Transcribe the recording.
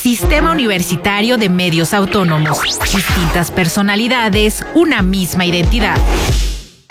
Sistema Universitario de Medios Autónomos. Distintas personalidades, una misma identidad.